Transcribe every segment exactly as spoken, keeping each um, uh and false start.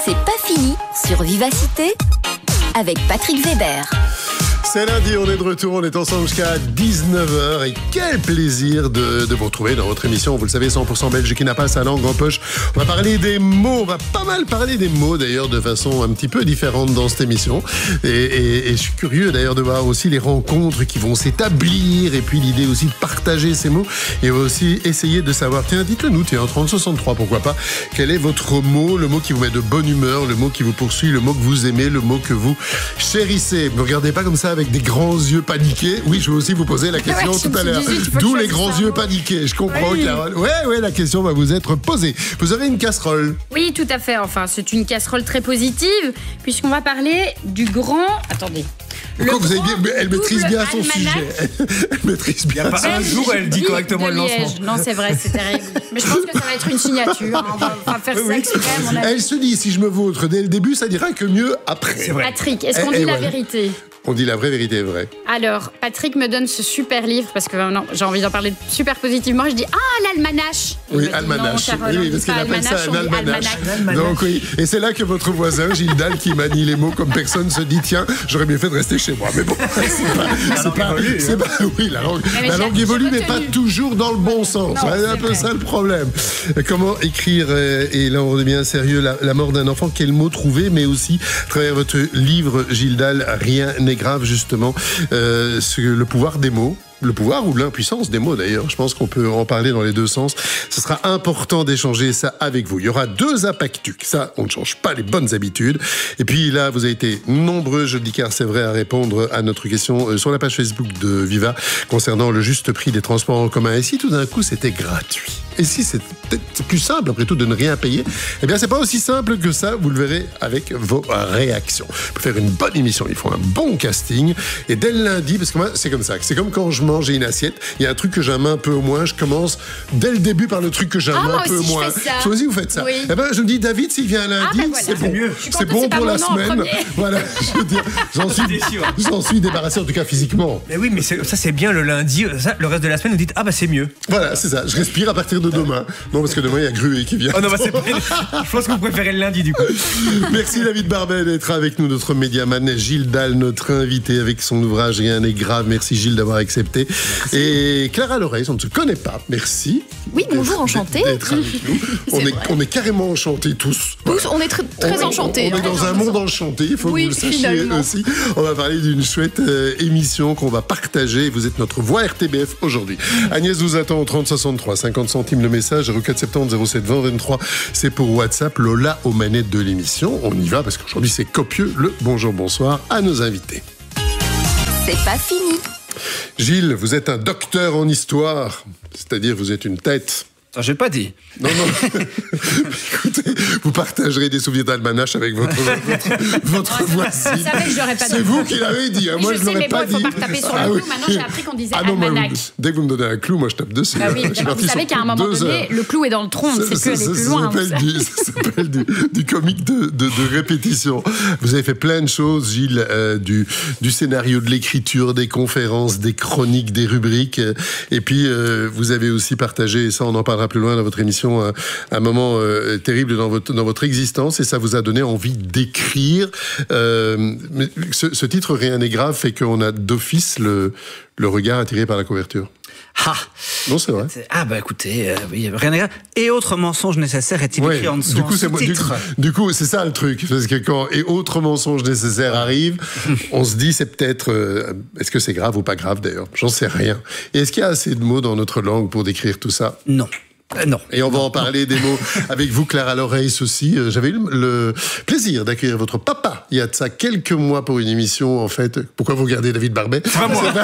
C'est pas fini sur Vivacité avec Patrick Weber. C'est lundi, on est de retour, on est ensemble jusqu'à dix-neuf heures et quel plaisir de, de vous retrouver dans votre émission, vous le savez, cent pour cent belge qui n'a pas sa langue en poche. On va parler des mots, on va pas mal parler des mots d'ailleurs de façon un petit peu différente dans cette émission. Et, et, et je suis curieux d'ailleurs de voir aussi les rencontres qui vont s'établir et puis l'idée aussi de partager ces mots et aussi essayer de savoir, tiens, dites-le nous, tiens, en trente soixante-trois, pourquoi pas, quel est votre mot, le mot qui vous met de bonne humeur, le mot qui vous poursuit, le mot que vous aimez, le mot que vous chérissez. Ne regardez pas comme ça avec des grands yeux paniqués. Oui, je vais aussi vous poser la question ouais, tout à l'heure. D'où les grands yeux paniqués. Je comprends, oui. Carole. Ouais, ouais, la question va vous être posée. Vous aurez une casserole. Oui, tout à fait. Enfin, c'est une casserole très positive, puisqu'on va parler du grand... Attendez. Pourquoi vous avez bien... Elle maîtrise bien son almanach. sujet. Elle maîtrise bien. Il n'y a pas un jour où elle dit correctement le lancement. Non, c'est vrai, c'est terrible. Mais je pense que ça va être une signature. Hein. On va, on va faire oui, ça exprès, à mon avis. Elle se dit, si je me vautre dès le début, ça dira que mieux après. C'est vrai. Patrick, est-ce qu'on et, dit et la voilà. vérité ? On dit la vraie vérité, vraie. Alors, Patrick me donne ce super livre, parce que non, j'ai envie d'en parler super positivement. Je dis, ah, l'almanach. Oui, almanach. Non, Carole, oui, parce qu'il appelle ça un almanach. Donc oui, et c'est là que votre voisin, Gilles qui manie les mots comme personne, se dit, tiens, j'aurais mieux fait de rester chez moi. Mais bon, c'est pas... C'est pas, évolue, c'est hein. pas oui, la langue, la langue évolue, mais pas toujours dans le bon sens. Non, c'est un peu vrai. Ça le problème. Comment écrire, et là on est bien sérieux, la, la mort d'un enfant, quel mot trouver, mais aussi, à travers votre livre, Gilles Dalle, Rien n'est grave, justement, euh, le pouvoir des mots. Le pouvoir ou l'impuissance des mots d'ailleurs, je pense qu'on peut en parler dans les deux sens. Ce sera important d'échanger ça avec vous. Il y aura deux impactus, ça on ne change pas les bonnes habitudes. Et puis là, vous avez été nombreux, je le dis car c'est vrai, à répondre à notre question sur la page Facebook de Viva concernant le juste prix des transports en commun. Et si tout d'un coup c'était gratuit ? Et si c'est peut-être plus simple après tout de ne rien payer ? Eh bien c'est pas aussi simple que ça, vous le verrez avec vos réactions. Pour faire une bonne émission, il faut un bon casting. Et dès le lundi, parce que moi c'est comme ça, c'est comme quand je manger une assiette, il y a un truc que j'aime un peu moins, je commence dès le début par le truc que j'aime ah, un peu moins. Vous aussi vous faites ça. Oui. Eh ben je me dis David, s'il vient lundi, ah, ben voilà. c'est bon, mieux. c'est bon pour la semaine. Voilà, je veux dire, j'en suis, j'en suis débarrassé en tout cas physiquement. Mais oui, mais c'est, ça c'est bien le lundi. Ça, le reste de la semaine, vous dites ah bah c'est mieux. Voilà, c'est ça. Je respire à partir de demain. Non parce que demain il y a Gruet qui vient. Oh non, bah c'est pas... Je pense que vous préférez le lundi du coup. Merci David Barbet d'être avec nous, notre médiaman. Gilles Dalle, notre invité avec son ouvrage Rien n'est grave. Merci Gilles d'avoir accepté. Merci. Et Clara Loreilles, on ne se connaît pas. Merci. Oui, bonjour, enchantée. D'être avec nous. On est, on est carrément enchantés tous. Tous, voilà. on est très, très on, enchantés. On, on est dans un monde enchanté, il faut oui, que vous le sachiez finalement. aussi. On va parler d'une chouette euh, émission qu'on va partager. Vous êtes notre voix R T B F aujourd'hui. Agnès vous attend au trente soixante-trois, cinquante centimes le message, zéro quatre soixante-dix zéro sept vingt vingt-trois. C'est pour WhatsApp. Lola aux manettes de l'émission. On y va parce qu'aujourd'hui c'est copieux. Le bonjour, bonsoir à nos invités. C'est pas fini. Gilles, vous êtes un docteur en histoire, c'est-à-dire vous êtes une tête. Ça, j'ai pas dit. Non, non. Écoutez, vous partagerez des souvenirs d'almanach avec votre, votre, votre voisine. Vous savez que j'aurais pas dit. C'est vous qui l'avez dit. Hein. Moi, je, je ne l'aurais pas bon, dit. Il ne faut pas taper sur ah, le oui. clou. Maintenant, j'ai appris qu'on disait ah, non, almanach. Moi, dès que vous me donnez un clou, moi, je tape dessus. Bah oui, vous savez qu'à un moment donné, heures. le clou est dans le tronc. On ne sait plus aller plus loin. Ça s'appelle, du, ça s'appelle du, du comique de, de, de répétition. Vous avez fait plein de choses, Gilles, euh, du, du scénario, de l'écriture, des conférences, des chroniques, des rubriques. Et puis, euh, vous avez aussi partagé, et ça, on en parlera plus loin dans votre émission, Un, un moment euh, terrible dans votre, dans votre existence et ça vous a donné envie d'écrire. Euh, mais ce, ce titre, Rien n'est grave, fait qu'on a d'office le, le regard attiré par la couverture. Ah Non, c'est vrai. Ah bah écoutez, euh, oui, rien n'est grave. Et autre mensonge nécessaire est-il ouais, écrit en dessous du coup, en c'est, du, du coup, c'est ça le truc. Parce que quand et autre mensonge nécessaire arrive, on se dit c'est peut-être... Euh, est-ce que c'est grave ou pas grave d'ailleurs ? J'en sais rien. Et est-ce qu'il y a assez de mots dans notre langue pour décrire tout ça ? Non. Euh, non. Et on va en parler des mots avec vous, Clara Loreilles aussi. J'avais eu le plaisir d'accueillir votre papa il y a de ça quelques mois pour une émission, en fait. Pourquoi vous regardez David Barbet ? C'est pas moi. C'est pas...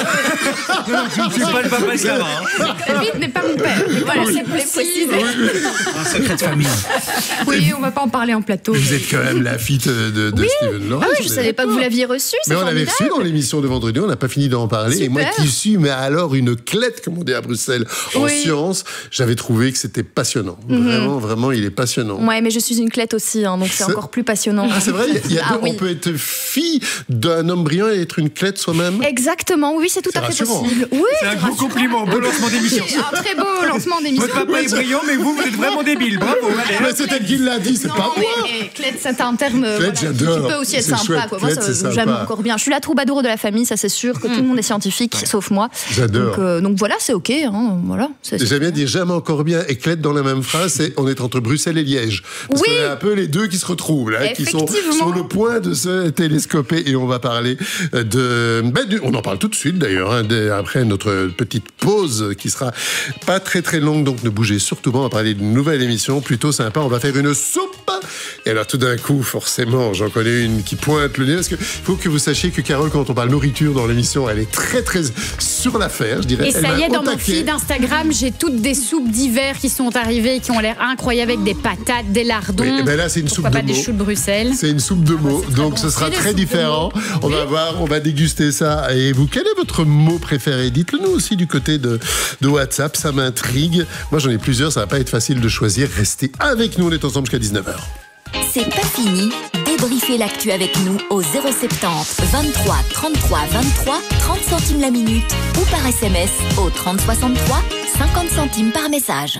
Je ne suis pas le papa de Clara. Hein. David n'est pas mon père. Mais voilà, c'est précisé. Oui. Un secret de famille. Oui, on ne va pas en parler en plateau. Vous êtes quand même la fille de, de oui. Steven Loreilles. Ah oui, je ne savais pas que vous l'aviez reçu. Mais on l'avait reçu dans l'émission de vendredi, on n'a pas fini d'en parler. Super. Et moi qui suis, mais alors une clette, comme on dit à Bruxelles, en oui. sciences, j'avais trouvé que que c'était passionnant. Mhm. Vraiment, vraiment, il est passionnant. Ouais, mais je suis une clette aussi, hein, donc c'est C'est- encore plus passionnant. Ah, c'est vrai, il y a, il y a Ah deux- oui. on peut être fille d'un homme brillant et être une clette soi-même. Exactement, oui, c'est tout C'est à fait rassurant. possible. Oui, C'est un c'est beau rassurant. compliment, beau lancement d'émission. Un très beau lancement d'émission. Votre papa est brillant, mais vous, vous êtes vraiment débile. Bravo, allez. Mais c'est elle qui l'a dit, c'est Non, pas mais, moi. mais Klett, c'est un terme euh, Klett, voilà, qui- j'adore. qui peut aussi être C'est sympa. chouette. Quoi. Moi, Klett, ça, c'est j'aime sympa. encore bien. Je suis la troubadour de la famille, ça c'est sûr que tout le monde est scientifique, sauf moi. J'adore. Donc, euh, donc voilà, c'est ok. Hein, voilà, c'est- J'aime bien dire j'aime encore bien et Klett dans la même phrase, c'est on est entre Bruxelles et Liège. Parce Oui. qu'on est un peu les deux qui se retrouvent là, qui sont Effectivement. sur le point de se télescoper et on va parler de, ben, du- on en parle tout de suite d'ailleurs, hein, de- après notre petite pause qui sera pas très très longue, donc ne bougez surtout pas. On va parler d'une nouvelle émission plutôt sympa. On va faire une soupe. Et alors tout d'un coup, forcément, j'en connais une qui pointe le nez parce que faut que vous sachiez que Carole, quand on parle nourriture dans l'émission, elle est très très sur l'affaire, je dirais. Et Elle ça va y est, au dans mon taquet. feed Instagram, j'ai toutes des soupes d'hiver qui sont arrivées, qui ont l'air incroyables, avec des patates, des lardons. Oui, et ben là, c'est une Pourquoi soupe pas de des mots. choux de Bruxelles. C'est une soupe de mots, c'est très donc bon. ce sera C'est des très soupes de différent. mots. On va Oui. voir, on va déguster ça. Et vous, quel est votre mot préféré? Dites-le nous aussi du côté de, de WhatsApp, ça m'intrigue. Moi, j'en ai plusieurs, ça va pas être facile de choisir. Restez avec nous, on est ensemble jusqu'à dix-neuf heures. C'est pas fini. Débriefez l'actu avec nous au zéro soixante-dix vingt-trois trente-trois vingt-trois, trente centimes la minute ou par S M S au trente soixante-trois, cinquante centimes par message.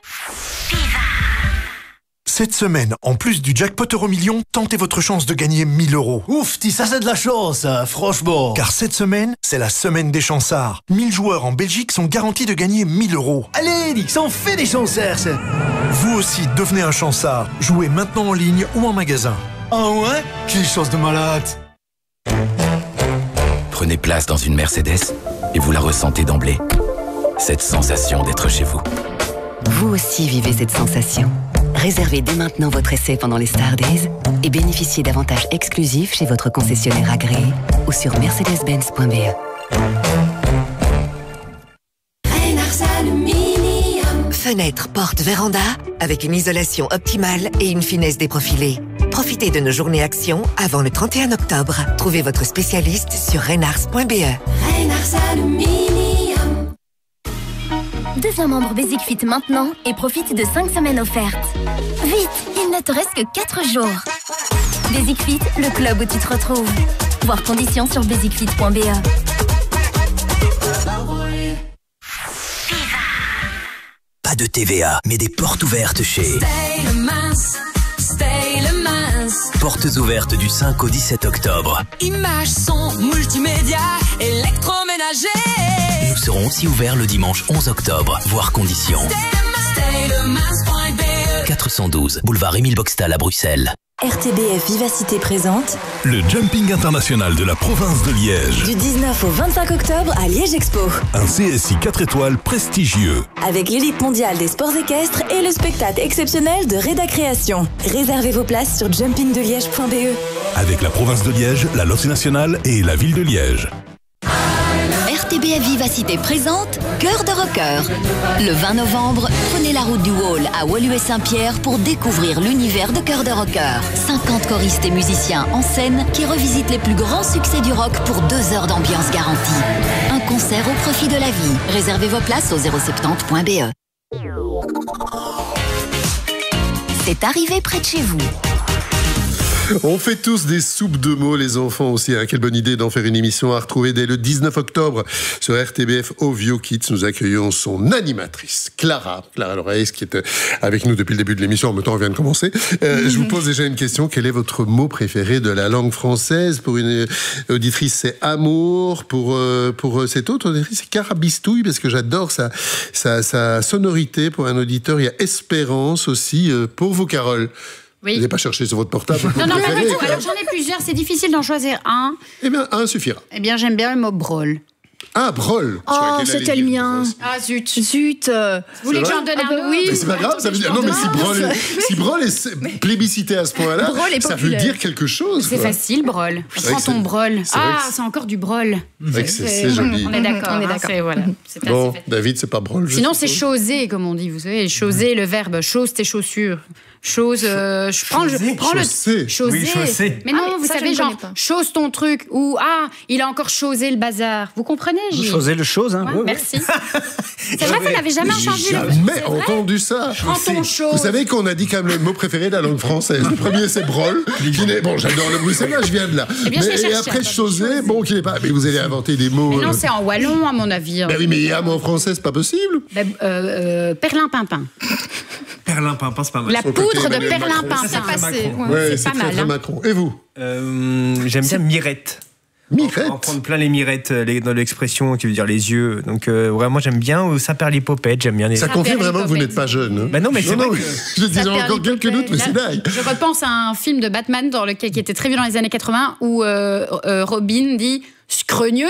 Cette semaine, en plus du jackpot euro million, tentez votre chance de gagner mille euros. Ouf, dis, ça c'est de la chance, hein, franchement. Car cette semaine, c'est la semaine des chansards. mille joueurs en Belgique sont garantis de gagner mille euros. Allez, dis, ça en fait des chanceurs, ça. Vous aussi, devenez un chansard. Jouez maintenant en ligne ou en magasin. Ah ouais? Quelle chance de malade. Prenez place dans une Mercedes et vous la ressentez d'emblée. Cette sensation d'être chez vous. Vous aussi vivez cette sensation. Réservez dès maintenant votre essai pendant les Star Days et bénéficiez d'avantages exclusifs chez votre concessionnaire agréé ou sur mercedes benz point b e. Fenêtre, porte, véranda, avec une isolation optimale et une finesse déprofilée. Profitez de nos journées actions avant le trente et un octobre. Trouvez votre spécialiste sur reynars point b e. Deviens membre Basic Fit maintenant et profite de cinq semaines offertes. Vite, il ne te reste que quatre jours. Basic Fit, le club où tu te retrouves. Voir conditions sur basic fit point b e. Pas de T V A, mais des portes ouvertes chez... Stay le mince, stay le mince. Portes ouvertes du cinq au dix-sept octobre. Images, son, multimédia, électroménager. Nous serons aussi ouverts le dimanche onze octobre. Voir conditions. Stay le mince point b e. quatre cent douze, boulevard Émile Boxtal à Bruxelles. R T B F Vivacité présente le Jumping International de la province de Liège. Du dix-neuf au vingt-cinq octobre à Liège Expo. Un C S I quatre étoiles prestigieux. Avec l'élite mondiale des sports équestres et le spectacle exceptionnel de Reda Création. Réservez vos places sur jumping de liège point b e. Avec la province de Liège, la Loterie nationale et la ville de Liège. R T B F Vivacité présente Cœur de Rocker. Le vingt novembre, prenez la route du Wall à Woluwe-Saint-Pierre pour découvrir l'univers de Cœur de Rocker. cinquante choristes et musiciens en scène qui revisitent les plus grands succès du rock pour deux heures d'ambiance garantie. Un concert au profit de la vie. Réservez vos places au zéro soixante-dix point b e. C'est arrivé près de chez vous. On fait tous des soupes de mots, les enfants aussi. Hein. Quelle bonne idée d'en faire une émission à retrouver dès le dix-neuf octobre sur R T B F Ovio Kids. Nous accueillons son animatrice, Clara, Clara Loreis, qui est avec nous depuis le début de l'émission. En même temps, on vient de commencer. Euh, je vous pose déjà une question. Quel est votre mot préféré de la langue française? Pour une auditrice, c'est amour. Pour, euh, pour cette autre auditrice, c'est carabistouille, parce que j'adore sa, sa, sa sonorité. Pour un auditeur, il y a espérance aussi. Euh, pour vous, Carole. Oui. Vous n'avez pas cherché sur votre portable. Non, non, pas préféré, du tout. quoi. Alors j'en ai plusieurs, c'est difficile d'en choisir un. Eh bien, un suffira. Eh bien, j'aime bien le mot brôle. Ah, brôle. Oh, c'était le mien. Ah, zut. Zut. euh, Vous voulez que j'en donne Ah bah un oui. Mais c'est pas grave, ça veut dire. Non, mais si Brol, si Brol est plébiscité à ce point-là, Brol est ça veut populaire. dire quelque chose. C'est quoi. facile, brol. C'est vrai Prends que ton c'est- brol. c'est vrai Ah, que c'est encore du brol. C'est vrai que c'est- c'est joli. On est d'accord. On est hein, d'accord. c'est- voilà. C'est Bon, assez fait. David, c'est pas Brol. je Sinon, c'est suppose. choser, comme on dit. Vous savez, choser, le verbe chose tes chaussures. Chose, euh, je prends, je prends le Chaussée. chaussée. Oui, chaussée. Mais non, Ah, vous ça, je savez, ne genre, connais pas. chose ton truc, ou ah, il a encore chosé le bazar. Vous comprenez, Gilles? Choisez le chose, hein. Ouais, oui, oui. merci. C'est vrai que vous n'avez jamais entendu le Jamais entendu ça. Prends ton chose. Vous savez qu'on a dit quand même le mot préféré de la langue française. Le premier, c'est brol. Qui n'est- bon, j'adore le bruxellois, je viens de là. Eh bien, je Mais, l'ai et cherché, après, attends, chaussée, bon, qui n'est pas. Mais vous allez inventer des mots. Mais non, euh, c'est en wallon, à mon avis. Ben oui, mais il y a un mot en français, c'est pas possible. Ben, euh, euh, perlimpinpin. Perlimpinpin, c'est pas mal. La Son côté poudre de Emmanuel Macron. perlimpinpin. Ça, c'est très Macron. Ouais, Ouais, c'est c'est pas très, mal. très hein. Macron. Et vous? Euh, J'aime bien mirette. Mirette. En prendre plein les mirettes euh, les- dans l'expression qui veut dire les yeux. Donc euh, vraiment j'aime bien. Ou ça perd l'hypopète, j'aime bien. Les... Ça confirme vraiment que vous n'êtes pas jeune. Hein. Bah non, mais c'est vrai non, que- Je disais Ça perd encore quelques l'hypopète. doutes, mais c'est Là, dingue. Je repense à un film de Batman dans lequel, qui était très vieux dans les années quatre-vingts où euh, euh, Robin dit « scrogneux ».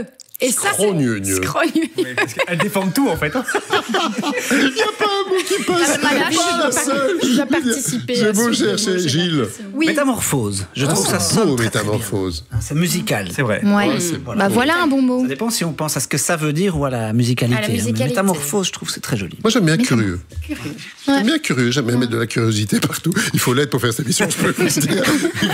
Et ça, c'est... Scrogneux. Scrogneux. Ouais, parce qu'elle déforme tout en fait. hein. Il n'y a pas un mot qui passe. Ah, bah, il y a je pas dois un par- seul. je dois participer à J'ai beau ce- chercher, j'ai Gilles. Oui. Métamorphose. Je trouve Ah, ça sonne beau, très, très bien. métamorphose. Hein, C'est musical. C'est vrai. Ouais. Ouais, c'est- Bah voilà un bon mot. Ça dépend si on pense à ce que ça veut dire ou à la musicalité. À la hein. Mais musicalité. Métamorphose, je trouve que c'est très joli. Moi, j'aime bien curieux. Curieux. J'aime bien curieux. J'aime bien mettre de la curiosité partout. Il faut l'être pour faire cette émission, je peux vous le dire.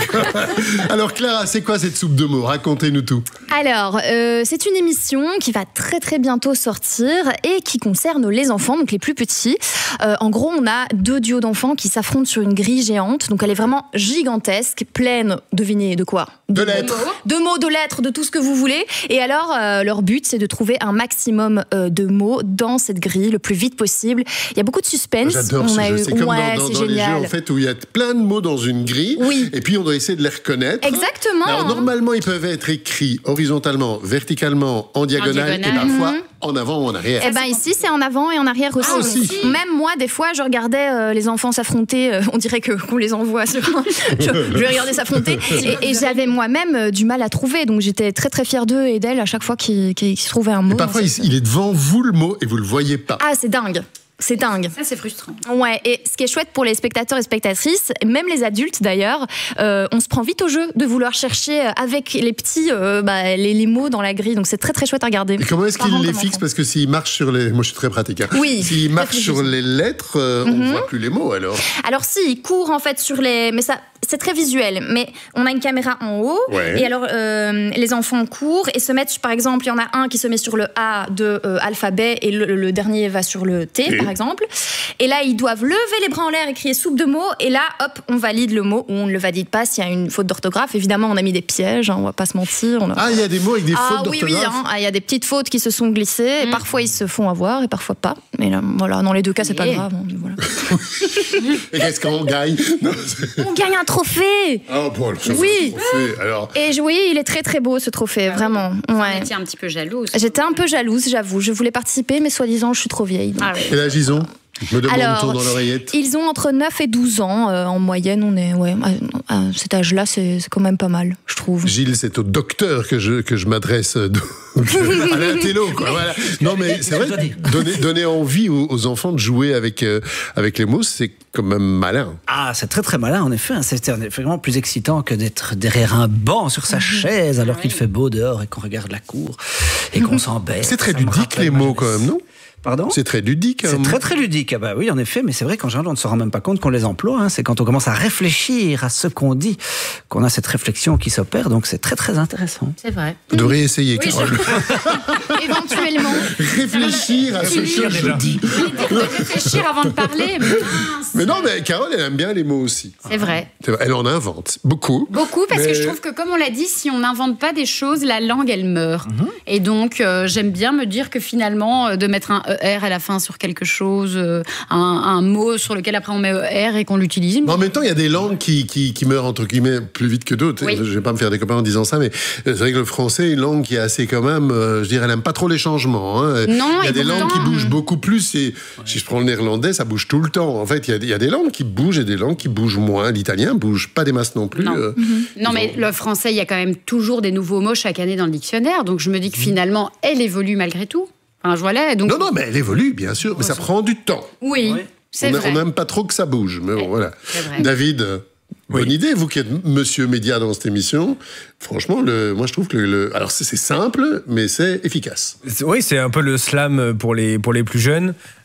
Alors, Clara, c'est quoi cette soupe de mots? Racontez-nous tout. Alors, euh, c'est une émission qui va très très bientôt sortir et qui concerne les enfants, donc les plus petits. Euh, en gros, on a deux duos d'enfants qui s'affrontent sur une grille géante. Donc, elle est vraiment gigantesque, pleine, devinez de quoi? De lettres. De mots, de lettres, de tout ce que vous voulez. Et alors, euh, leur but, c'est de trouver un maximum euh, de mots dans cette grille le plus vite possible. Il y a beaucoup de suspense. J'adore On ce a jeu. eu- C'est comme ouais, dans, dans- c'est dans les jeux génial. en fait, où il y a plein de mots dans une grille. Oui. Et puis, on doit essayer de les reconnaître. Exactement. Alors, normalement, ils peuvent être écrits horizontalement, verticalement, en diagonale, diagonale. et parfois Mhm. en avant ou en arrière. Eh ben ici c'est en avant et en arrière aussi. Ah, aussi. Même moi des fois je regardais euh, les enfants s'affronter, euh, on dirait que qu'on les envoie sur un... je, je vais regarder s'affronter et, et j'avais moi-même euh, du mal à trouver, donc j'étais très très fière d'eux et d'elles à chaque fois qu'ils qu'ils se trouvaient un mot. Et parfois, il, il est devant vous le mot et vous le voyez pas. Ah c'est dingue. C'est dingue. Ça, c'est frustrant. Ouais, et ce qui est chouette pour les spectateurs et spectatrices, même les adultes d'ailleurs, euh, on se prend vite au jeu de vouloir chercher avec les petits euh, bah, les, les mots dans la grille. Donc c'est très très chouette à regarder. Et comment est-ce qu'il Parents les comme fixe? enfants. Parce que s'il marche sur les... Moi, je suis très pratique. Hein. Oui, S'il très marche sur précis. les lettres, euh, on Mhm. voit plus les mots, alors. Alors si, il court en fait sur les... Mais ça, c'est très visuel. Mais on a une caméra en haut. Ouais. Et alors, euh, les enfants courent et se mettent, par exemple, il y en a un qui se met sur le A de euh, alphabet et le, le dernier va sur le T, T. par exemple. Et là, ils doivent lever les bras en l'air et crier soupe de mots. Et là, hop, on valide le mot ou on ne le valide pas s'il y a une faute d'orthographe. Évidemment, on a mis des pièges, hein, on va pas se mentir. On a... Ah, il y a des mots avec des Ah fautes oui, d'orthographe. oui, hein. Ah, il y a des petites fautes qui se sont glissées. Et parfois, ils se font avoir et parfois pas. Mais là, voilà, dans les deux cas, c'est pas Yeah. grave. hein, voilà. Et qu'est-ce qu'on gagne? Non, c'est- On gagne un trophée. Ah, bon, je Oui. trophée, alors. Et oui, il est très très beau ce trophée, vraiment. Vous Ouais. étiez un petit peu jalouse. J'étais un peu jalouse, j'avoue. Je voulais participer, mais soi-disant, je suis trop vieille. donc. Ah oui. Et là, Gison, me demande-t-on Alors, dans l'oreillette. ils ont entre neuf et douze ans. euh, en moyenne, on est. Ouais, à, à cet âge-là, c'est c'est quand même pas mal, je trouve. Gilles, c'est au docteur que je, que je m'adresse, euh, donc, à l'intello, quoi. Voilà. Non, mais c'est vrai, donner, donner envie aux, aux enfants de jouer avec, euh, avec les mots, c'est quand même malin. Ah, c'est très très malin en effet. hein. C'est vraiment plus excitant que d'être derrière un banc sur sa chaise alors qu'il fait beau dehors et qu'on regarde la cour et qu'on s'embête. C'est très Ça me ludique, rappelle les ma mots, jeunesse. quand même, non? Pardon? C'est très ludique. C'est hein. très très ludique. Ah bah oui, en effet, mais c'est vrai qu'en général, on ne se rend même pas compte qu'on les emploie. hein. C'est quand on commence à réfléchir à ce qu'on dit qu'on a cette réflexion qui s'opère. Donc c'est très très intéressant. C'est vrai. Vous devriez essayer, Oui, Carole. Éventuellement. Réfléchir à ce que je dis. Réfléchir avant de parler. mince. Mais non, mais Carole, elle aime bien les mots aussi. C'est vrai. C'est vrai, elle en invente beaucoup. Beaucoup, parce Mais- que je trouve que, comme on l'a dit, si on n'invente pas des choses, la langue, elle meurt. Et donc, euh, j'aime bien me dire que finalement, euh, de mettre un E R à la fin sur quelque chose, euh, un, un mot sur lequel après on met E R et qu'on l'utilise. Mais en même temps, il y a des langues qui, qui, qui meurent, entre guillemets, plus vite que d'autres. Oui. Je vais pas me faire des copains en disant ça, mais c'est vrai que le français est une langue qui est assez quand même, euh, je dirais, elle aime pas trop les changements. Hein. Non, il y a et des pourtant, langues qui bougent beaucoup plus. Et si je prends le néerlandais, ça bouge tout le temps. En fait, il y a, il y a des langues qui bougent et des langues qui bougent moins. L'italien bouge pas des masses non plus. Non. euh. Non, mais le français, il y a quand même toujours des nouveaux mots chaque année dans le dictionnaire. Donc, je me dis que finalement, elle évolue malgré tout. Enfin, je voilà. Donc... Non, non, mais elle évolue, bien sûr, mais ça prend du temps. Oui, c'est On a- vrai. on n'aime pas trop que ça bouge, mais bon, voilà. c'est vrai. David, euh, bonne idée, vous qui êtes monsieur média dans cette émission. Franchement, le, moi je trouve que le, le- alors c'est c'est simple, mais c'est efficace. C'est- Oui, c'est un peu le slam pour les, pour les plus jeunes.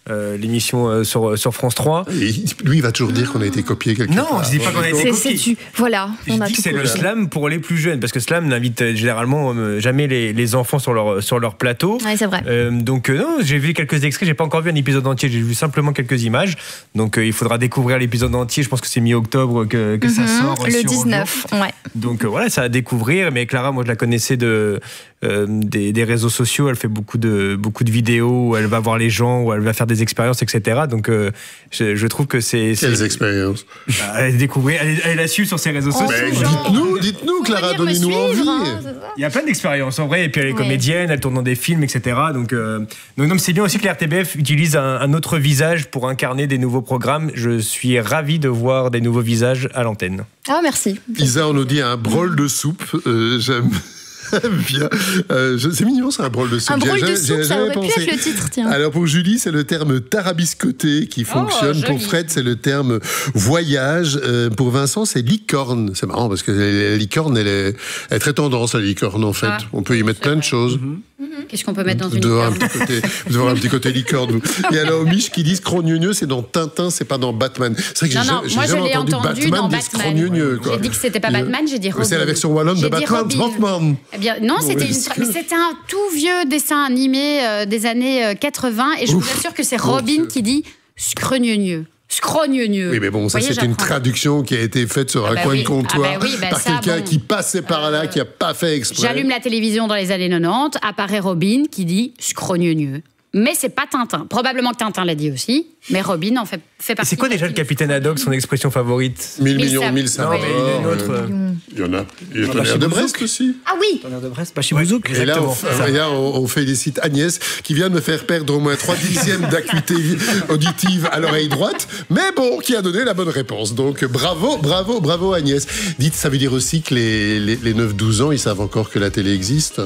euh, l'émission euh, sur, sur France trois. Et lui, il va toujours dire qu'on a été copié quelque non, part. Non, je dis pas qu'on a été c'est, copié. C'est voilà, je on a dis tout que c'est copié. le slam pour les plus jeunes, parce que slam n'invite généralement euh, jamais les, les enfants sur leur, sur leur plateau. Oui, c'est vrai. Euh, donc euh, non, j'ai vu quelques extraits, j'ai pas encore vu un épisode entier, j'ai vu simplement quelques images. Donc euh, il faudra découvrir l'épisode entier, je pense que c'est mi-octobre que, que mm-hmm, ça sort. Le dix-neuf, ouais. Donc euh, voilà, ça à découvrir, mais Clara, moi je la connaissais de... Euh, des, des réseaux sociaux, elle fait beaucoup de, beaucoup de vidéos où elle va voir les gens, où elle va faire des expériences, et cetera. Donc euh, je, je trouve que c'est... Quelles c'est, expériences bah, Elle découvrir, elle, elle a su sur ses réseaux oh, sociaux. Mais dites-nous, dites-nous, Clara, donnez-nous envie. Hein, il y a plein d'expériences en vrai, et puis elle est ouais. comédienne, elle tourne dans des films, et cetera. Donc, euh, donc non, c'est bien aussi que la R T B F utilise un, un autre visage pour incarner des nouveaux programmes. Je suis ravi de voir des nouveaux visages à l'antenne. Ah, merci. Isa, on nous dit un brol de soupe. Euh, j'aime... Bien. Euh, je, c'est mignon, c'est un brol de soupe. Un brol de soupe, ça aurait pensé. Pu être le titre, tiens. Alors pour Julie, c'est le terme tarabiscoté qui fonctionne. Oh, pour Fred, c'est le terme voyage. Euh, pour Vincent, c'est licorne. C'est marrant parce que la licorne, elle est, elle est très tendance, la licorne, en fait. Ah, on peut y mettre plein vrai. de choses. Mm-hmm. Mm-hmm. Qu'est-ce qu'on peut mettre dans une licorne? un petit côté, vous avez un petit côté licorne, vous. Il y a là Mich qui dit scrogneux, c'est dans Tintin, c'est pas dans Batman. C'est vrai que non, j'ai, non, j'ai moi, jamais je entendu, entendu Batman dire scrogneux. J'ai dit que c'était pas Batman, j'ai dit Robin. C'est la version wallonne de Batman, Batman. Eh bien, non, c'était, une tra- mais c'était un tout vieux dessin animé euh, des années quatre-vingts, et je Ouf. vous assure que c'est Robin Ouf. qui dit scrogneux. Scrogneux. Oui, mais bon, ça, c'est une traduction qui a été faite sur ah un bah coin oui. de comptoir ah bah oui, bah par ça, quelqu'un bon. qui passait par là, euh, qui n'a pas fait exprès. J'allume la télévision dans les années quatre-vingt-dix, apparaît Robin qui dit scrogneux. Mais c'est pas Tintin. Probablement que Tintin l'a dit aussi, mais Robin en fait, fait partie. Et c'est quoi déjà le capitaine Haddock, son expression favorite? Mille millions, mille ça. Non, mais il y en a une autre. Il y en a. Il y a Tonnerre de Brest aussi. Ah oui. Tonnerre de Brest, pas chez Bouzouk. Et là, on, et là on, on félicite Agnès qui vient de me faire perdre au moins trois dixièmes d'acuité auditive à l'oreille droite, mais bon, qui a donné la bonne réponse. Donc bravo, bravo, bravo Agnès. Dites, ça veut dire aussi que les, les, les neuf douze ans, ils savent encore que la télé existe?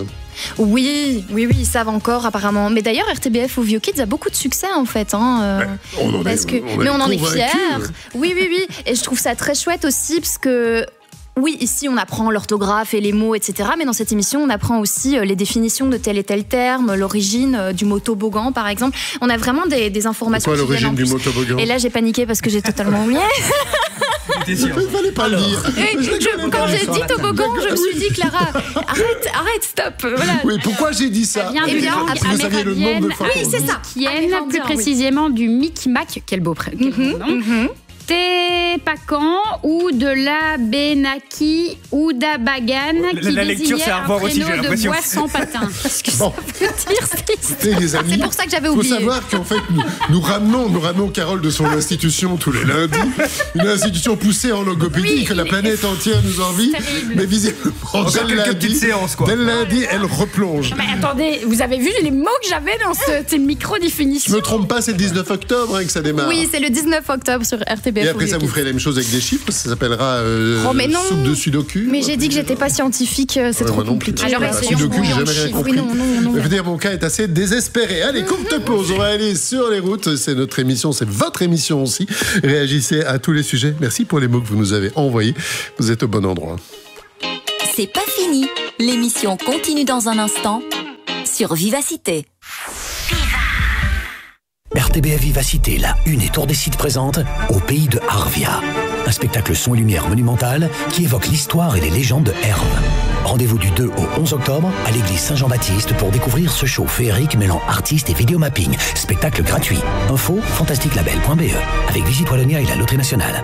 Oui, oui, oui, ils savent encore apparemment. Mais d'ailleurs, R T B F ou Vieux Kids a beaucoup de succès en fait. Hein, euh, ouais, on en parce est, que, on mais on en est fiers. Ouais. Oui, oui, oui. Et je trouve ça très chouette aussi parce que. Oui, ici on apprend l'orthographe et les mots, et cetera. Mais dans cette émission, on apprend aussi les définitions de tel et tel terme, l'origine du mot toboggan, par exemple. On a vraiment des, des informations. C'est quoi l'origine du mot toboggan? Et là, j'ai paniqué parce que j'ai totalement oublié. Il ne fallait pas le dire. Je, quand j'ai dit toboggan, je me suis dit, Clara, arrête, arrête, stop. Voilà. Oui, pourquoi j'ai dit ça? Eh bien, parce que vous saviez le nombre de fois. Oui, c'est ça. Amérindienne, plus précisément oui. du Micmac. Quel beau prénom. Mm-hmm, mm-hmm. Tepacan ou de la Benaki ou d'Abagan qui la, la désignait un prénom aussi, de bois sans patin. Qu'est-ce que bon. ça veut dire c'est, les amis, c'est pour ça que j'avais oublié. Il faut savoir qu'en fait, nous, nous, ramenons, nous ramenons Carole de son institution tous les lundis. Une institution poussée en logopédie oui, que la planète entière nous envie. Mais visiblement, dès le lundi, séances, quoi. Dès le lundi, elle replonge. Mais attendez, vous avez vu les mots que j'avais dans ce micro-définition? Je me trompe pas, c'est le dix-neuf octobre hein, que ça démarre. Oui, c'est le dix-neuf octobre sur R T B F. Et après ça, vous ferez la même chose avec des chiffres, ça s'appellera euh, oh, mais non. soupe de sudoku. Mais j'ai dit que j'étais pas scientifique, c'est ouais, trop compliqué. Alors, bah, sudoku, j'ai jamais rien compris. Oui, non, non, non. Je veux dire, mon cas est assez désespéré. Allez, courte pause, on va aller sur les routes. C'est notre émission, c'est votre émission aussi. Réagissez à tous les sujets. Merci pour les mots que vous nous avez envoyés. Vous êtes au bon endroit. C'est pas fini. L'émission continue dans un instant sur Vivacité. R T B F Vivacité, la une et Tour des Sites présente Au pays de Arvia. Un spectacle son et lumière monumental qui évoque l'histoire et les légendes de Herve. Rendez-vous du deux au onze octobre à l'église Saint-Jean-Baptiste pour découvrir ce show féerique mêlant artistes et vidéomapping. Spectacle gratuit. Info fantastique label point b e avec Visite Wallonia et la Loterie Nationale.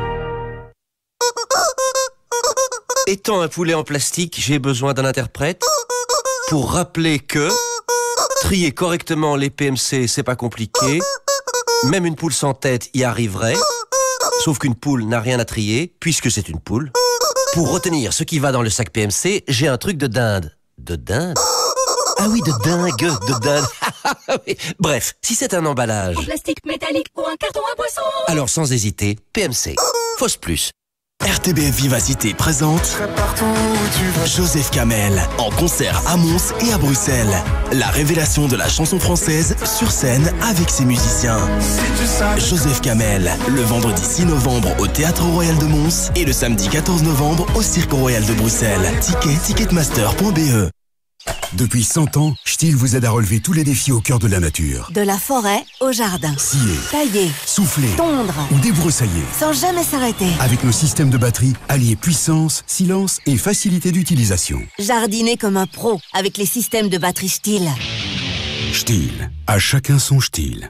Étant un poulet en plastique, j'ai besoin d'un interprète pour rappeler que trier correctement les P M C, c'est pas compliqué. Même une poule sans tête y arriverait. Sauf qu'une poule n'a rien à trier, puisque c'est une poule. Pour retenir ce qui va dans le sac P M C, j'ai un truc de dinde. De dinde? Ah oui, de dingue, de dinde. Bref, si c'est un emballage... En plastique, métallique ou un carton à boisson... Alors sans hésiter, P M C. Fausse plus. R T B F Vivacité présente Joseph Kamel en concert à Mons et à Bruxelles. La révélation de la chanson française sur scène avec ses musiciens. Joseph Kamel, le vendredi six novembre au Théâtre Royal de Mons et le samedi quatorze novembre au Cirque Royal de Bruxelles. Ticket ticketmaster point b e. Depuis cent ans, Stihl vous aide à relever tous les défis au cœur de la nature. De la forêt au jardin. Scier, tailler, souffler, tondre ou débroussailler. Sans jamais s'arrêter. Avec nos systèmes de batterie, alliés puissance, silence et facilité d'utilisation. Jardiner comme un pro avec les systèmes de batterie Stihl. Stihl, à chacun son Stihl.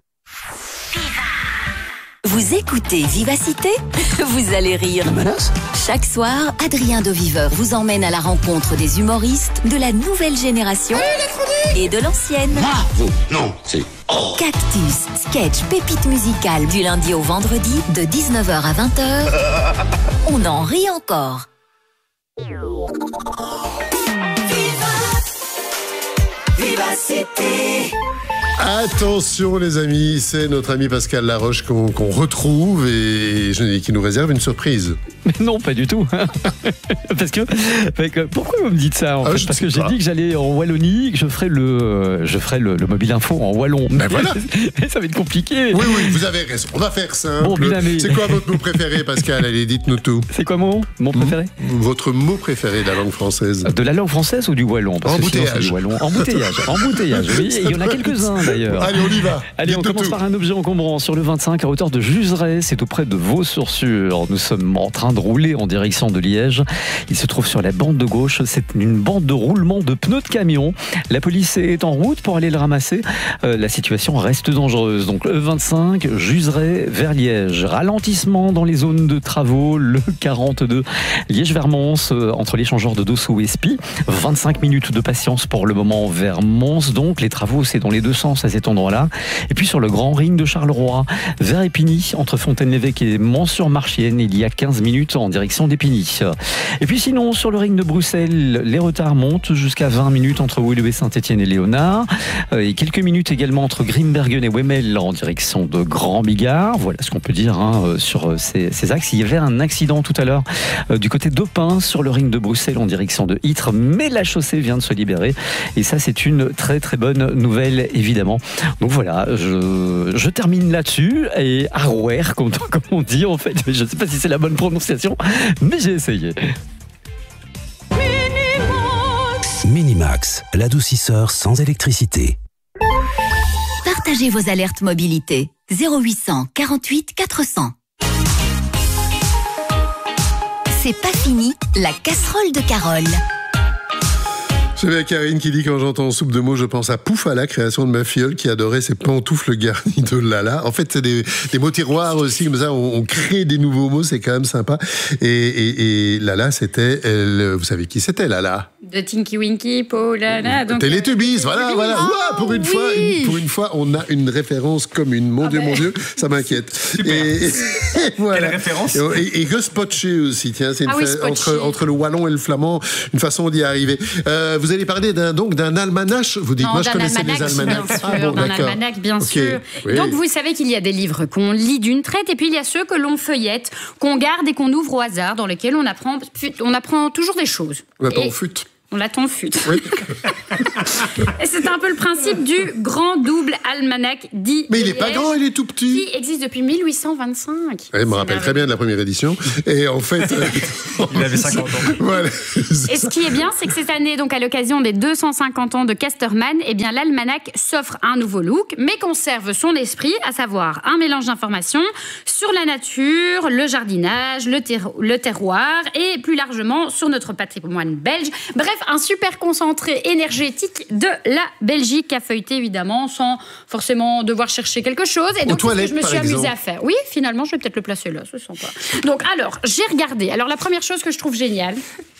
Vous écoutez Vivacité? Vous allez rire. Chaque soir, Adrien de Viveur vous emmène à la rencontre des humoristes de la nouvelle génération et de l'ancienne. Bravo. Non, c'est... Oh. Cactus, sketch, pépite musicale du lundi au vendredi de dix-neuf heures à vingt heures. On en rit encore. Vivacité. Attention les amis, c'est notre ami Pascal Laroche qu'on qu'on retrouve et, et qui nous réserve une surprise. Mais non, pas du tout. Parce que, pourquoi vous me dites ça en ah, fait Parce que j'ai dit que j'allais en Wallonie, que je ferais le, je ferais le, le mobile info en wallon. Ben voilà. Mais ça va être compliqué. Oui, oui, vous avez raison. On va faire simple. Bon, mais... C'est quoi votre mot préféré, Pascal? Allez, dites-nous tout. C'est quoi mon mot préféré? Votre mot préféré de la langue française? De la langue française ou du wallon? Parce Embouteillage. Du wallon. Embouteillage. Embouteillage. Oui, il y en a quelques-uns d'ailleurs. Allez, on y va. Allez, on commence tout. par un objet encombrant sur le vingt-cinq à hauteur de Juzeray. C'est auprès de Vaux-sur-Sûre. Nous sommes en train de rouler en direction de Liège. Il se trouve sur la bande de gauche. C'est une bande de roulement de pneus de camion. La police est en route pour aller le ramasser. Euh, la situation reste dangereuse. Donc le vingt-cinq, Juzeray vers Liège. Ralentissement dans les zones de travaux. Le quarante-deux, Liège-vers-Mons, euh, entre l'échangeur de Dossou et Spy. vingt-cinq minutes de patience pour le moment vers Mons. Donc les travaux, c'est dans les deux sens à cet endroit-là. Et puis sur le grand ring de Charleroi, vers Épigny, entre Fontaine-l'Évêque et Mons-sur-Marchienne, il y a quinze minutes en direction d'Épigny. Et puis sinon, sur le ring de Bruxelles, les retards montent jusqu'à vingt minutes entre Woluwe, Saint-Étienne et Léonard. Et quelques minutes également entre Grimbergen et Wemmel en direction de Grand Bigard. Voilà ce qu'on peut dire hein, sur ces, ces axes. Il y avait un accident tout à l'heure euh, du côté d'Aupin sur le ring de Bruxelles en direction de Ytre, mais la chaussée vient de se libérer. Et ça, c'est une très très bonne nouvelle, évidemment. Donc voilà, je, je termine là-dessus. Et Arwer, comme, comme on dit, en fait, je ne sais pas si c'est la bonne prononciation, mais j'ai essayé. Minimax, Minimax, l'adoucisseur sans électricité. Partagez vos alertes mobilité. zéro huit cent quarante-huit quatre cents. C'est pas fini, la casserole de Carole. J'ai bien Karine qui dit quand j'entends soupe de mots, je pense à Poufala, création de ma filleule qui adorait ses pantoufles garnies de Lala. En fait, c'est des, des mots tiroirs aussi, comme ça, on, on crée des nouveaux mots, c'est quand même sympa. Et, et, et Lala, c'était, elle, vous savez qui c'était, Lala? De Tinky Winky, Paul, Lala. Donc Télétubbies, voilà, voilà. Oh, ouais, pour une oui. fois, une, pour une fois, on a une référence commune. Mon ah Dieu, ben. mon Dieu, ça m'inquiète. Et, et, voilà. Quelle référence? Et, et Gespotché aussi, tiens, c'est une ah oui, fa- entre, entre le wallon et le flamand, une façon d'y arriver. Euh, vous allez parler d'un, donc d'un almanach, vous dites? Non, moi je connaissais les almanachs. Bien sûr, ah, bon, d'un almanach, bien okay. sûr. Oui. Donc vous savez qu'il y a des livres qu'on lit d'une traite et puis il y a ceux que l'on feuillette, qu'on garde et qu'on ouvre au hasard, dans lesquels on apprend, on apprend toujours des choses. On apprend au fut. On l'attend fut. Oui. Et c'est un peu le principe du grand double almanach dit. Mais il est pas grand, il est tout petit. Qui existe depuis mille huit cent vingt-cinq. Je me rappelle très bien de la première édition. Et en fait, il avait cinquante ans. Voilà. Et ce qui est bien, c'est que cette année, donc à l'occasion des deux cent cinquante ans de Casterman, eh bien l'almanach s'offre un nouveau look, mais conserve son esprit, à savoir un mélange d'informations sur la nature, le jardinage, le, ter- le terroir et plus largement sur notre patrimoine belge. Bref, un super concentré énergétique de la Belgique à feuilleter évidemment sans forcément devoir chercher quelque chose. Et donc, c'est ce que je me suis amusée à faire. Oui, finalement, je vais peut-être le placer là, c'est sympa. Donc, alors, j'ai regardé. Alors, la première chose que je trouve géniale,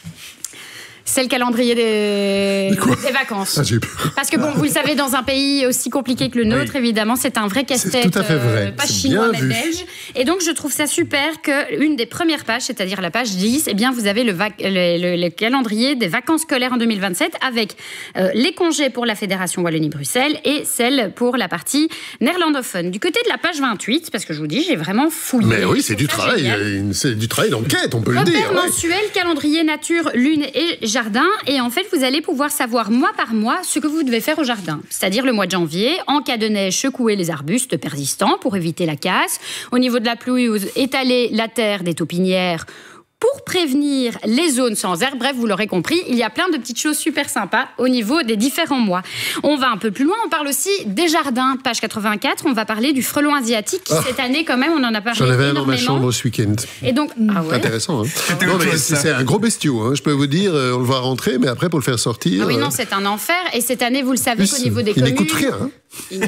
c'est le calendrier des, des vacances. Ah, j'ai peur. Parce que bon, vous le savez, dans un pays aussi compliqué que le nôtre, oui. évidemment, c'est un vrai casse-tête. C'est tout à fait vrai. Euh, pas c'est chinois, mais vu. belge. Et donc, je trouve ça super qu'une des premières pages, c'est-à-dire la page dix, eh bien, vous avez le, vac- le, le, le calendrier des vacances scolaires en deux mille vingt-sept avec euh, les congés pour la Fédération Wallonie-Bruxelles et celles pour la partie néerlandophone. Du côté de la page vingt-huit, parce que je vous dis, j'ai vraiment fouillé. Mais oui, c'est du travail. Génial. C'est du travail d'enquête, on peut Repère le dire. Repère mensuel, ouais. Calendrier nature, lune et jardin. Et en fait, vous allez pouvoir savoir mois par mois ce que vous devez faire au jardin. C'est-à-dire le mois de janvier, en cas de neige, secouer les arbustes persistants pour éviter la casse. Au niveau de la pelouse, étaler la terre des taupinières pour prévenir les zones sans air. Bref, vous l'aurez compris, il y a plein de petites choses super sympas au niveau des différents mois. On va un peu plus loin, on parle aussi des jardins. Page quatre-vingt-quatre, on va parler du frelon asiatique qui, ah, cette année, quand même, on en a parlé énormément. J'en avais un dans ma chambre ce week-end. Et donc, ah ouais. Intéressant. Hein. Non, mais c'est un gros bestiau, hein. Je peux vous dire, on le voit rentrer, mais après, pour le faire sortir... Ah oui, euh... non, c'est un enfer. Et cette année, vous le savez qu'au niveau des il communes... Il n'écoute rien. Hein. Il...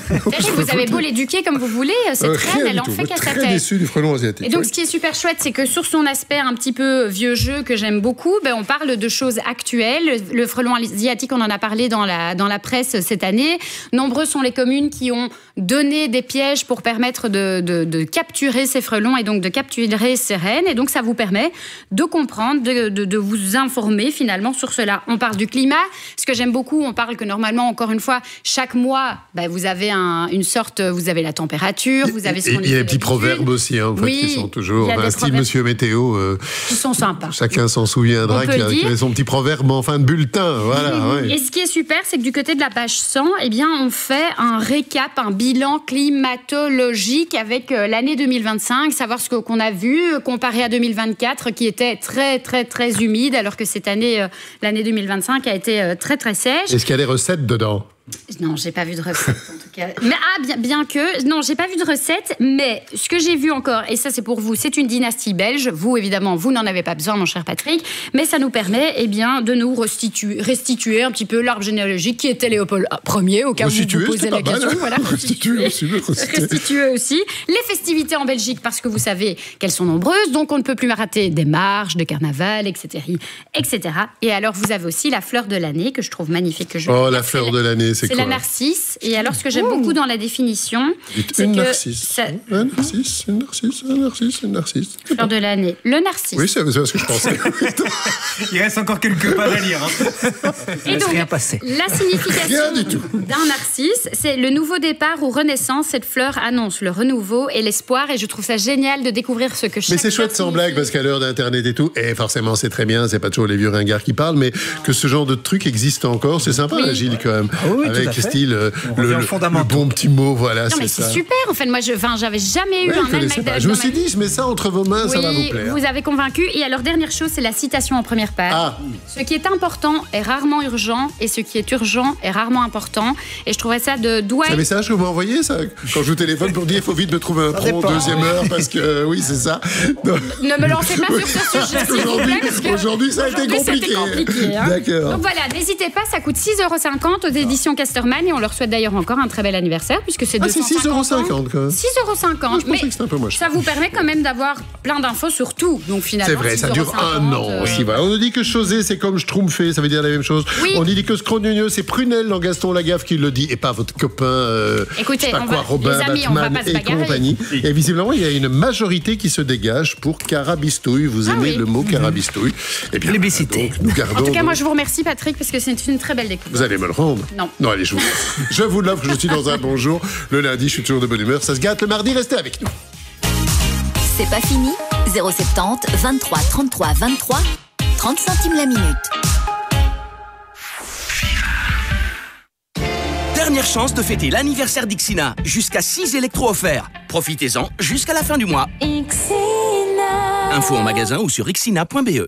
vous avez beau l'éduquer comme vous voulez, cette euh, reine, elle en fait qu'à sa tête. Très déçu du frelon asiatique. Et donc, oui. Ce qui est super chouette, c'est que sur son aspect un petit peu vieux jeu que j'aime beaucoup, ben, on parle de choses actuelles. Le frelon asiatique, on en a parlé dans la, dans la presse cette année. Nombreux sont les communes qui ont donné des pièges pour permettre de, de, de capturer ces frelons et donc de capturer ces reines. Et donc, ça vous permet de comprendre, de, de, de vous informer finalement sur cela. On parle du climat. Ce que j'aime beaucoup, on parle que normalement, encore une fois, chaque mois, ben, vous avez un, une sorte, vous avez la température, vous avez ce qu'on dit. Il y a des petits proverbes aussi, hein, en fait, oui, qui sont toujours un style Monsieur Météo. Euh, qui sont sympas. Chacun s'en souviendra qu'il avait son petit proverbe en fin de bulletin. Voilà, mmh. ouais. Et ce qui est super, c'est que du côté de la page cent, eh bien, on fait un récap, un bilan climatologique avec euh, l'année deux mille vingt-cinq, savoir ce qu'on a vu, comparé à deux mille vingt-quatre, qui était très, très, très humide, alors que cette année, euh, l'année deux mille vingt-cinq a été euh, très, très sèche. Est-ce qu'il y a des recettes dedans ? Non, j'ai pas vu de recette en tout cas. Mais ah, bien, bien que, non, j'ai pas vu de recette, mais ce que j'ai vu encore, et ça c'est pour vous, c'est une dynastie belge. Vous, évidemment, vous n'en avez pas besoin, mon cher Patrick, mais ça nous permet, eh bien, de nous restituer, restituer un petit peu l'arbre généalogique qui était Léopold Ier, au cas où vous vous posez la question. Mal, hein. Voilà, restituer aussi, restituer aussi. Les festivités en Belgique, parce que vous savez qu'elles sont nombreuses, donc on ne peut plus rater des marches, des carnavals, et cetera, et cetera. Et alors, vous avez aussi la fleur de l'année que je trouve magnifique. Que je oh, la fleur de l'année. C'est la narcisse. Et alors, ce que j'aime beaucoup dans la définition, c'est une que... Narcisse. Ça... Un narcisse, une narcisse, un narcisse, une narcisse. Fleur de l'année. Le narcisse. Oui, c'est ce que je pensais. Il reste encore quelques pages à lire. Hein. Et donc, rien passé. La signification d'un narcisse, c'est le nouveau départ ou renaissance. Cette fleur annonce le renouveau et l'espoir. Et je trouve ça génial de découvrir ce que chaque... Mais c'est chouette sans blague, parce qu'à l'heure d'Internet et tout, et forcément, c'est très bien, c'est pas toujours les vieux ringards qui parlent, mais que ce genre de truc existe encore, c'est sympa, oui. Gilles, quand même. Ah oui, avec style euh, le, le, le bon petit mot, voilà. Non, mais c'est super. En fait, moi, je, enfin, j'avais jamais eu oui, un mail pas. Je me suis dit, je mets ça entre vos mains, oui, ça va vous plaire. Vous avez convaincu. Et alors, dernière chose, c'est la citation en première page. Ah. Ce qui est important est rarement urgent, et ce qui est urgent est rarement important. Et je trouverais ça de Dwight. C'est un message que vous m'envoyez, ça, quand je vous téléphone pour dire, il faut vite me trouver un pro en deuxième heure, parce que euh, oui, c'est ça. Donc... Ne me lancez pas sur ce sujet. Aujourd'hui, aujourd'hui, ça a été compliqué. compliqué hein. D'accord. Donc voilà, n'hésitez pas, ça coûte six euros cinquante aux éditions Casterman, et on leur souhaite d'ailleurs encore un très bel anniversaire, puisque c'est ah, deux cent cinquante six euros cinquante quand même. six euros cinquante, mais que un peu moche. Ça vous permet quand même d'avoir plein d'infos sur tout. Donc finalement, c'est vrai, ça dure un an euh... aussi. Voilà. On nous dit que Chosé, c'est comme Schtroumpfé, ça veut dire la même chose. Oui. On dit que Scrogneux, c'est Prunel dans Gaston Lagaffe qui le dit, et pas votre copain, euh, écoutez, je sais pas on quoi, va, Robin, les amis, Batman on va pas se et compagnie. Oui. Et visiblement, il y a une majorité qui se dégage pour Carabistouille. Vous ah aimez oui. le mot Carabistouille? Eh bien, plébiscité. Nous gardons. En tout cas, moi, je vous remercie, Patrick, parce que c'est une très belle découverte. Vous allez me le rendre? Non. Non, allez, je vous, je vous l'offre. Je suis dans un bon jour. Le lundi, je suis toujours de bonne humeur. Ça se gâte. Le mardi, restez avec nous. C'est pas fini. zéro soixante-dix, vingt-trois, trente-trois, vingt-trois, trente centimes la minute. Dernière chance de fêter l'anniversaire d'Ixina. Jusqu'à six électros offerts. Profitez-en jusqu'à la fin du mois. Ixina. Info en magasin ou sur ixina point b e.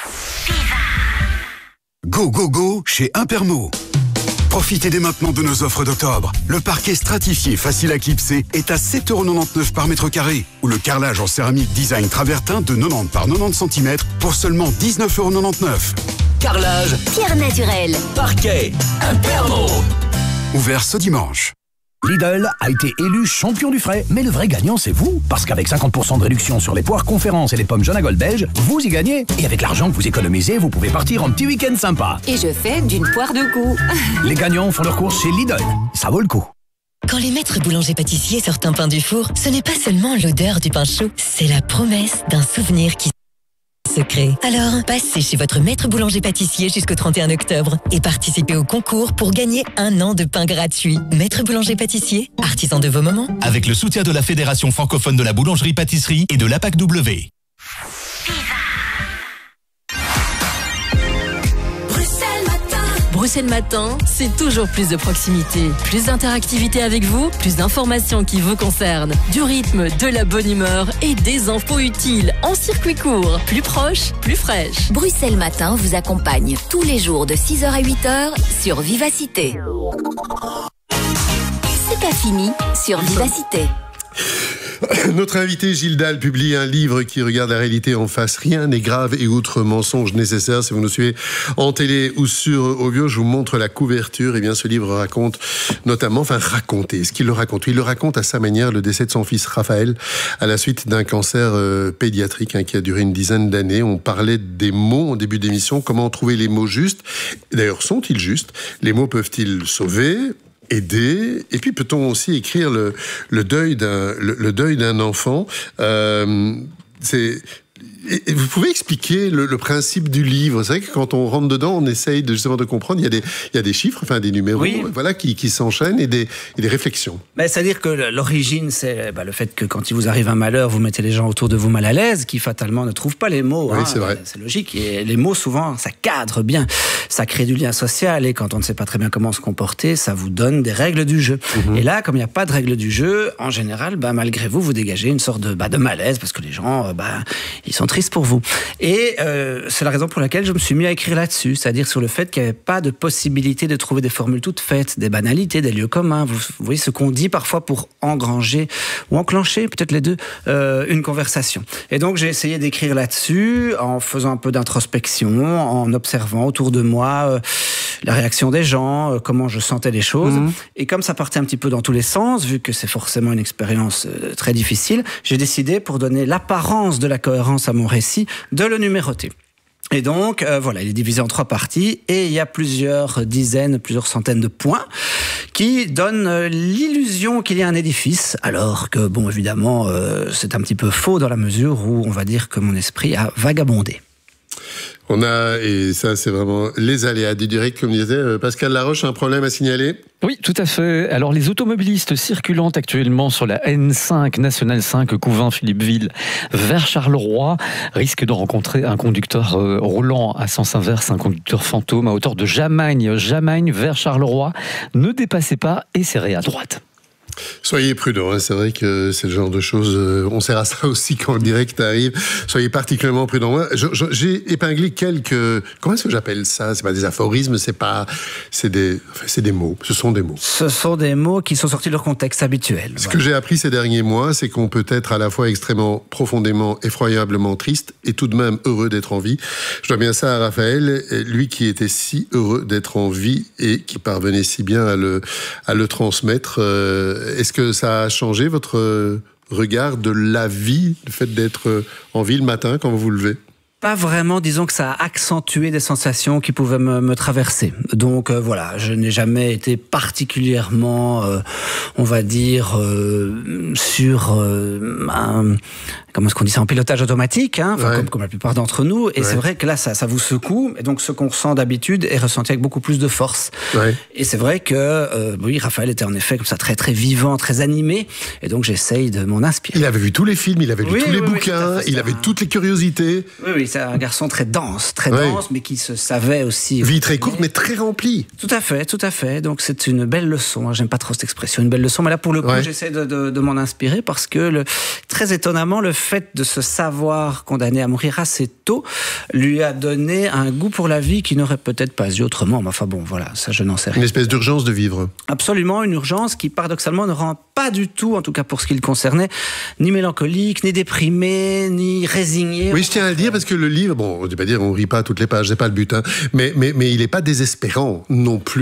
Go, go, go chez Impermo. Profitez dès maintenant de nos offres d'octobre. Le parquet stratifié facile à clipser est à sept euros quatre-vingt-dix par mètre carré. Ou le carrelage en céramique design travertin de quatre-vingt-dix par quatre-vingt-dix centimètres pour seulement dix-neuf euros quatre-vingt-dix-neuf. Carrelage. Pierre naturelle. Parquet. Impermo. Ouvert ce dimanche. Lidl a été élu champion du frais, mais le vrai gagnant c'est vous, parce qu'avec cinquante pour cent de réduction sur les poires conférences et les pommes Jonagol belges, vous y gagnez, et avec l'argent que vous économisez, vous pouvez partir en petit week-end sympa. Et je fais d'une poire deux coups. Les gagnants font leur course chez Lidl, ça vaut le coup. Quand les maîtres boulangers-pâtissiers sortent un pain du four, ce n'est pas seulement l'odeur du pain chaud, c'est la promesse d'un souvenir qui secret. Alors, passez chez votre maître boulanger-pâtissier jusqu'au trente et un octobre et participez au concours pour gagner un an de pain gratuit. Maître boulanger-pâtissier, artisan de vos moments. Avec le soutien de la Fédération francophone de la boulangerie-pâtisserie et de l'A P A C W. Bruxelles matin. Bruxelles Matin, c'est toujours plus de proximité, plus d'interactivité avec vous, plus d'informations qui vous concernent, du rythme, de la bonne humeur et des infos utiles en circuit court, plus proche, plus fraîche. Bruxelles Matin vous accompagne tous les jours de six heures à huit heures sur Vivacité. C'est pas fini sur Vivacité. Notre invité Gilles Dalle publie un livre qui regarde la réalité en face. Rien n'est grave et outre mensonge nécessaire. Si vous nous suivez en télé ou sur audio, je vous montre la couverture. Et bien, ce livre raconte notamment, enfin raconter, ce qu'il le raconte. Il le raconte à sa manière, le décès de son fils Raphaël à la suite d'un cancer euh, pédiatrique hein, qui a duré une dizaine d'années. On parlait des mots en début d'émission. Comment trouver les mots justes? D'ailleurs, sont-ils justes? Les mots peuvent-ils sauver, aider? Et puis peut-on aussi écrire le, le deuil d'un le, le deuil d'un enfant? euh, c'est Et, et vous pouvez expliquer le, le principe du livre? C'est vrai que quand on rentre dedans, on essaye de, justement de comprendre. Il y a des, il y a des chiffres, enfin des numéros, oui. voilà, qui, qui s'enchaînent et des, et des réflexions. Ben, c'est-à-dire que l'origine, c'est ben, le fait que quand il vous arrive un malheur, vous mettez les gens autour de vous mal à l'aise, qui fatalement ne trouvent pas les mots. Oui, hein. c'est vrai. C'est logique. Et les mots, souvent, ça cadre bien. Ça crée du lien social. Et quand on ne sait pas très bien comment se comporter, ça vous donne des règles du jeu. Mm-hmm. Et là, comme il n'y a pas de règles du jeu, en général, ben, malgré vous, vous dégagez une sorte de, ben, de malaise parce que les gens, ben, ils sont tristes pour vous. Et euh, c'est la raison pour laquelle je me suis mis à écrire là-dessus, c'est-à-dire sur le fait qu'il n'y avait pas de possibilité de trouver des formules toutes faites, des banalités, des lieux communs. Vous, vous voyez ce qu'on dit parfois pour engranger ou enclencher, peut-être les deux, euh, une conversation. Et donc j'ai essayé d'écrire là-dessus en faisant un peu d'introspection, en observant autour de moi euh, la réaction des gens, euh, comment je sentais les choses. Mmh. Et comme ça partait un petit peu dans tous les sens, vu que c'est forcément une expérience euh, très difficile, j'ai décidé, pour donner l'apparence de la cohérence à mon récit, de le numéroter. Et donc, euh, voilà, il est divisé en trois parties et il y a plusieurs dizaines, plusieurs centaines de points qui donnent euh, l'illusion qu'il y a un édifice, alors que, bon, évidemment, euh, c'est un petit peu faux dans la mesure où on va dire que mon esprit a vagabondé. On a, et ça c'est vraiment les aléas du direct, comme disait Pascal Laroche, un problème à signaler? Oui, tout à fait. Alors, les automobilistes circulant actuellement sur la N cinq, Nationale cinq, Couvin-Philippeville, vers Charleroi, risquent de rencontrer un conducteur euh, roulant à sens inverse, un conducteur fantôme à hauteur de Jamagne, Jamagne vers Charleroi. Ne dépassez pas et serrez à droite. Soyez prudents, hein. C'est vrai que c'est le genre de choses, euh, on sert à ça aussi quand le direct arrive. Soyez particulièrement prudents. Moi, je, je, j'ai épinglé quelques, comment est-ce que j'appelle ça? C'est pas des aphorismes, c'est pas, c'est des, enfin, c'est des mots. Ce sont des mots. Ce sont des mots qui sont sortis de leur contexte habituel. Ce voilà. que j'ai appris ces derniers mois, c'est qu'on peut être à la fois extrêmement, profondément, effroyablement triste et tout de même heureux d'être en vie. Je dois bien ça à Raphaël, lui qui était si heureux d'être en vie et qui parvenait si bien à le, à le transmettre. Euh, Est-ce que ça a changé votre regard de la vie, le fait d'être en vie le matin quand vous vous levez? Pas vraiment, disons que ça a accentué des sensations qui pouvaient me, me traverser. Donc euh, voilà, je n'ai jamais été particulièrement, euh, on va dire, euh, sur euh, un... Comment est-ce qu'on dit ça, en pilotage automatique, hein, enfin, ouais. comme, comme la plupart d'entre nous. Et ouais. c'est vrai que là, ça, ça vous secoue. Et donc, ce qu'on ressent d'habitude est ressenti avec beaucoup plus de force. Ouais. Et c'est vrai que, euh, oui, Raphaël était en effet comme ça, très, très vivant, très animé. Et donc, j'essaye de m'en inspirer. Il avait vu tous les films, il avait lu oui, tous oui, les oui, bouquins, il avait un... toutes les curiosités. Oui, oui, c'est un garçon très dense, très ouais. dense, mais qui se savait aussi. Vie très courte, mais très remplie. Tout à fait, tout à fait. Donc, c'est une belle leçon. J'aime pas trop cette expression, une belle leçon. Mais là, pour le coup, ouais. j'essaie de, de, de m'en inspirer parce que, le, très étonnamment, le fait de se savoir condamné à mourir assez tôt lui a donné un goût pour la vie qu'il n'aurait peut-être pas eu autrement. Mais enfin bon, voilà, ça je n'en sais rien. Une espèce d'urgence de vivre. Absolument, une urgence qui paradoxalement ne rend pas du tout, en tout cas pour ce qui le concernait, ni mélancolique, ni déprimé, ni résigné. Oui, je tiens à le dire parce que le livre, bon, on ne peut pas dire on rit pas à toutes les pages, c'est pas le but, hein, mais, mais, mais il n'est pas désespérant non plus.